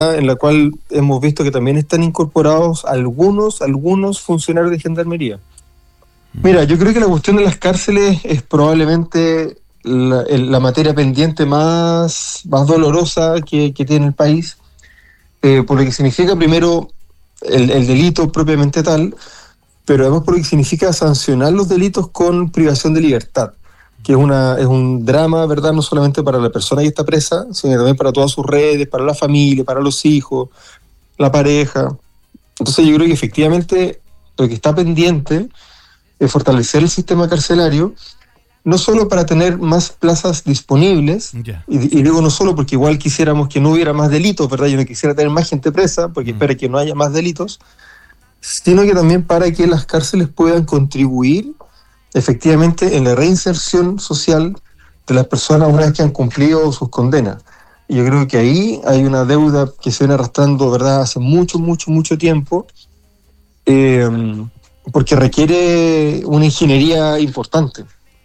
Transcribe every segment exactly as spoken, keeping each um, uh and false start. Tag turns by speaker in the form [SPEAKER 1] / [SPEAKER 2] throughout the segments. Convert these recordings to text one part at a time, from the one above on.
[SPEAKER 1] en la cual hemos visto que también están incorporados algunos, algunos funcionarios de gendarmería. Mira, yo creo que la cuestión de las cárceles es probablemente la, la materia pendiente más, más dolorosa que, que tiene el país, eh, por lo que significa primero el, el delito propiamente tal, pero además por lo que significa sancionar los delitos con privación de libertad, que es, una, es un drama, ¿verdad? No solamente para la persona que está presa, sino también para todas sus redes, para la familia, para los hijos, la pareja. Entonces yo creo que efectivamente lo que está pendiente es fortalecer el sistema carcelario, no solo para tener más plazas disponibles, yeah. y, y digo no solo porque igual quisiéramos que no hubiera más delitos, ¿verdad? Yo no quisiera tener más gente presa, porque mm. espero que no haya más delitos, sino que también para que las cárceles puedan contribuir efectivamente en la reinserción social de las personas una vez que han cumplido sus condenas. Y yo creo que ahí hay una deuda que se viene arrastrando, ¿verdad?, hace mucho, mucho, mucho tiempo, eh, porque requiere una ingeniería importante.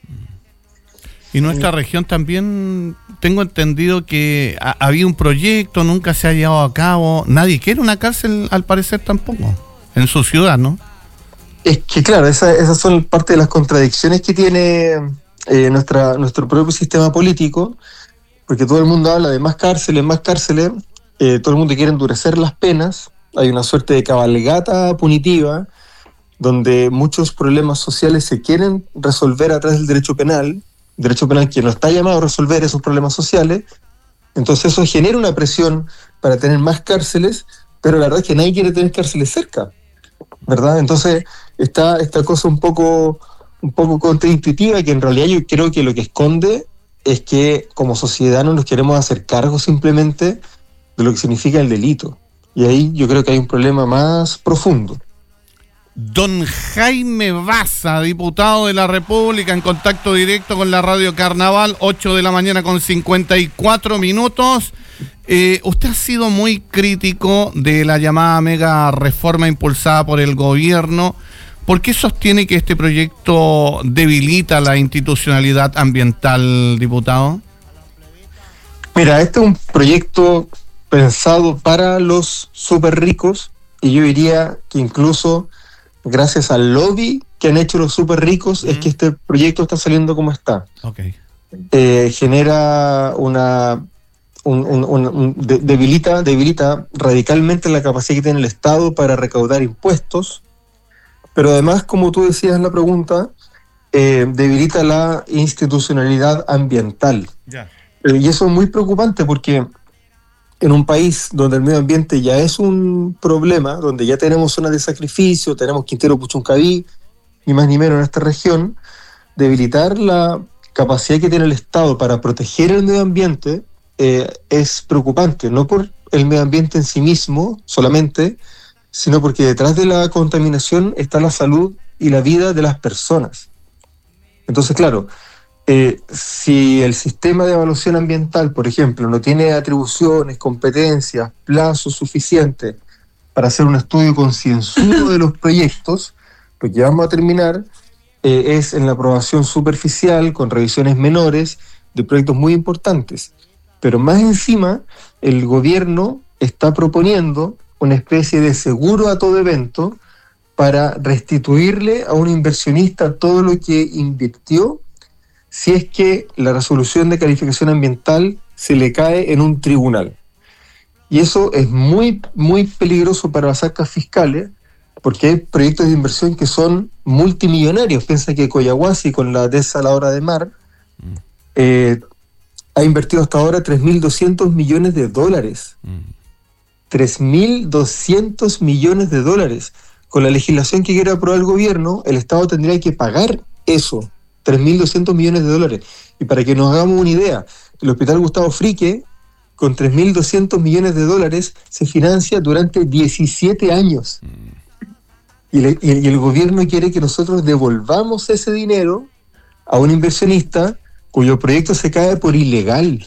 [SPEAKER 2] Y nuestra región también, tengo entendido que ha, había un proyecto, nunca se ha llevado a cabo, nadie quiere una cárcel al parecer tampoco, en su ciudad, ¿no?
[SPEAKER 1] Es que claro, esa, esas son parte de las contradicciones que tiene eh, nuestra, nuestro propio sistema político, porque todo el mundo habla de más cárceles, más cárceles, eh, todo el mundo quiere endurecer las penas, hay una suerte de cabalgata punitiva, donde muchos problemas sociales se quieren resolver a través del derecho penal, derecho penal que no está llamado a resolver esos problemas sociales, entonces eso genera una presión para tener más cárceles, pero la verdad es que nadie quiere tener cárceles cerca, ¿verdad? Entonces está esta cosa un poco, un poco contraintuitiva, que en realidad yo creo que lo que esconde es que como sociedad no nos queremos hacer cargo simplemente de lo que significa el delito, y ahí yo creo que hay un problema más profundo.
[SPEAKER 2] Don Jaime Baza, diputado de la República, en contacto directo con la Radio Carnaval, ocho de la mañana con cincuenta y cuatro minutos. Eh, usted ha sido muy crítico de la llamada mega reforma impulsada por el gobierno. ¿Por qué sostiene que este proyecto debilita la institucionalidad ambiental, diputado?
[SPEAKER 1] Mira, este es un proyecto pensado para los súper ricos, y yo diría que incluso gracias al lobby que han hecho los súper ricos, mm. es que este proyecto está saliendo como está.
[SPEAKER 2] Okay.
[SPEAKER 1] Eh, genera una... Un, un, un, un, de, debilita, debilita radicalmente la capacidad que tiene el Estado para recaudar impuestos, pero además, como tú decías en la pregunta, eh, debilita la institucionalidad ambiental. Yeah. Eh, y eso es muy preocupante porque en un país donde el medio ambiente ya es un problema, donde ya tenemos zonas de sacrificio, tenemos Quintero Puchuncaví, ni más ni menos en esta región, debilitar la capacidad que tiene el Estado para proteger el medio ambiente eh, es preocupante, no por el medio ambiente en sí mismo solamente, sino porque detrás de la contaminación está la salud y la vida de las personas. Entonces, claro, Eh, si el sistema de evaluación ambiental, por ejemplo, no tiene atribuciones, competencias, plazos suficientes para hacer un estudio concienzudo de los proyectos, lo que vamos a terminar eh, es en la aprobación superficial, con revisiones menores, de proyectos muy importantes. Pero más encima, el gobierno está proponiendo una especie de seguro a todo evento para restituirle a un inversionista todo lo que invirtió si es que la resolución de calificación ambiental se le cae en un tribunal. Y eso es muy, muy peligroso para las arcas fiscales, porque hay proyectos de inversión que son multimillonarios. Piensa que Coyahuasi, con la desaladora de mar, mm. eh, ha invertido hasta ahora tres mil doscientos millones de dólares. Mm. tres mil doscientos millones de dólares. Con la legislación que quiere aprobar el gobierno, el Estado tendría que pagar eso. tres mil doscientos millones de dólares. Y para que nos hagamos una idea, el Hospital Gustavo Frique, con tres mil doscientos millones de dólares, se financia durante diecisiete años. Mm. Y, le, y el gobierno quiere que nosotros devolvamos ese dinero a un inversionista cuyo proyecto se cae por ilegal.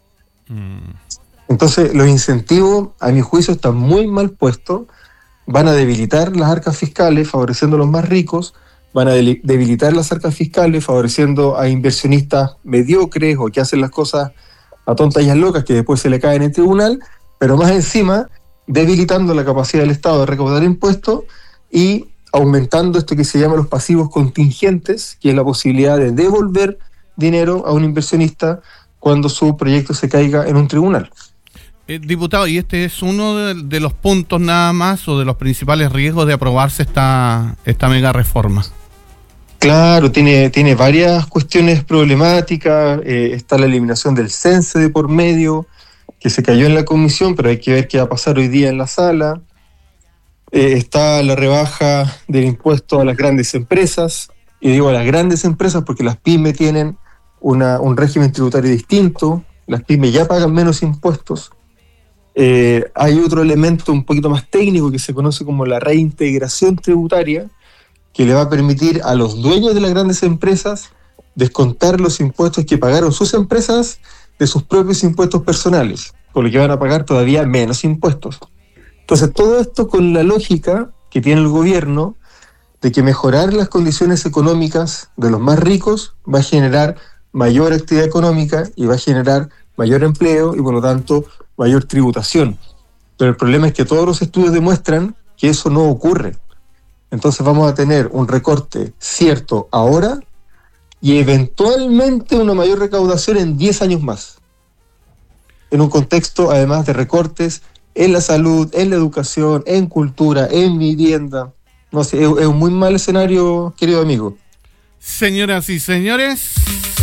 [SPEAKER 1] Mm. Entonces, los incentivos, a mi juicio, están muy mal puestos, van a debilitar las arcas fiscales, favoreciendo a los más ricos, van a debilitar las arcas fiscales, favoreciendo a inversionistas mediocres o que hacen las cosas a tontas y a locas que después se le caen en el tribunal, pero más encima debilitando la capacidad del Estado de recaudar impuestos y aumentando esto que se llama los pasivos contingentes, que es la posibilidad de devolver dinero a un inversionista cuando su proyecto se caiga en un tribunal.
[SPEAKER 2] Eh, diputado, ¿y este es uno de, de los puntos nada más o de los principales riesgos de aprobarse esta, esta mega reforma?
[SPEAKER 1] Claro, tiene, tiene varias cuestiones problemáticas, eh, está la eliminación del cense de por medio, que se cayó en la comisión, pero hay que ver qué va a pasar hoy día en la sala. Eh, está la rebaja del impuesto a las grandes empresas, y digo a las grandes empresas porque las pymes tienen una, un régimen tributario distinto, las pymes ya pagan menos impuestos. Eh, hay otro elemento un poquito más técnico que se conoce como la reintegración tributaria, que le va a permitir a los dueños de las grandes empresas descontar los impuestos que pagaron sus empresas de sus propios impuestos personales, por lo que van a pagar todavía menos impuestos. Entonces, todo esto con la lógica que tiene el gobierno de que mejorar las condiciones económicas de los más ricos va a generar mayor actividad económica y va a generar mayor empleo y, por lo tanto, mayor tributación. Pero el problema es que todos los estudios demuestran que eso no ocurre. Entonces vamos a tener un recorte cierto ahora y eventualmente una mayor recaudación en diez años más. En un contexto, además, de recortes en la salud, en la educación, en cultura, en vivienda. No sé, es, es un muy mal escenario, querido amigo.
[SPEAKER 2] Señoras y señores,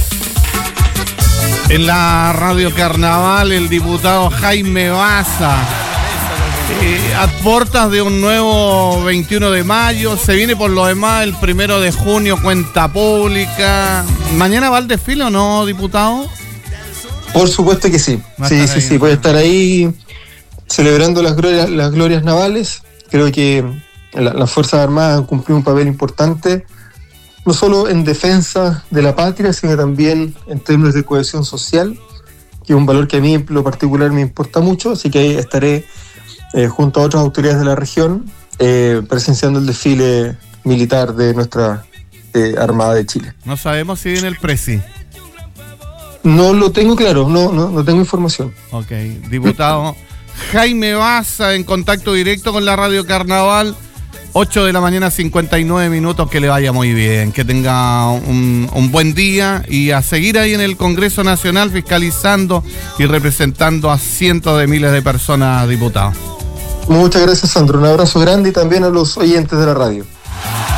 [SPEAKER 2] en la Radio Carnaval, el diputado Jaime Baza, eh, a puertas de un nuevo veintiuno de mayo, se viene por lo demás el primero de junio, cuenta pública. ¿Mañana va al desfile o no, diputado?
[SPEAKER 1] Por supuesto que sí. Sí, sí, sí, voy a estar ahí celebrando las glorias, las glorias navales. Creo que la, las Fuerzas Armadas han cumplido un papel importante, no solo en defensa de la patria, sino también en términos de cohesión social, que es un valor que a mí en lo particular me importa mucho, así que ahí estaré eh, junto a otras autoridades de la región eh, presenciando el desfile militar de nuestra eh, Armada de Chile.
[SPEAKER 2] No sabemos si viene el presi.
[SPEAKER 1] No lo tengo claro, no, no, no tengo información.
[SPEAKER 2] Ok, diputado Jaime Baza en contacto directo con la Radio Carnaval, ocho de la mañana, cincuenta y nueve minutos, que le vaya muy bien, que tenga un, un buen día y a seguir ahí en el Congreso Nacional fiscalizando y representando a cientos de miles de personas, diputado.
[SPEAKER 1] Muchas gracias, Sandro, un abrazo grande y también a los oyentes de la radio.